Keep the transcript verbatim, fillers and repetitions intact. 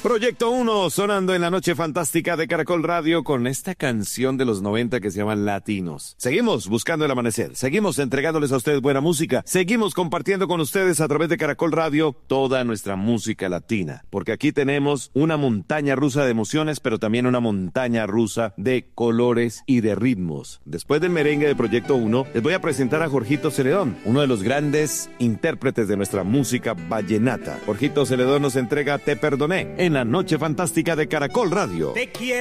Proyecto uno sonando en la noche fantástica de Caracol Radio con esta canción de los noventa que se llama Latinos. Seguimos buscando el amanecer, seguimos entregándoles a ustedes buena música, seguimos compartiendo con ustedes a través de Caracol Radio toda nuestra música latina, porque aquí tenemos una montaña rusa de emociones, pero también una montaña rusa de colores y de ritmos. Después del merengue de Proyecto uno, les voy a presentar a Jorgito Celedón, uno de los grandes intérpretes de nuestra música vallenata. Jorgito Celedón nos entrega Te Perdoné en la noche fantástica de Caracol Radio. Te quiero